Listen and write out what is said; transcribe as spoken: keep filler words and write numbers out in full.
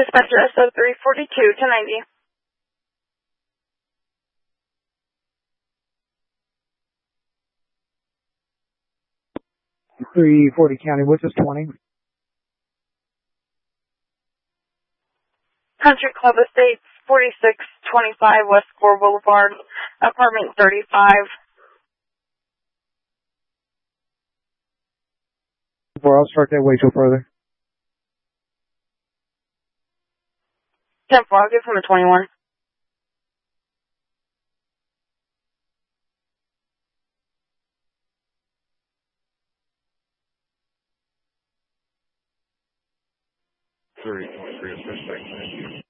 Dispatcher S O three forty-two, ten ninety. three forty County, what's this twenty? Country Club Estates, forty-six twenty-five West Core Boulevard, apartment thirty-five. Before I'll start that way till further. ten four, I'll give him a twenty-one. Three, three, suspect.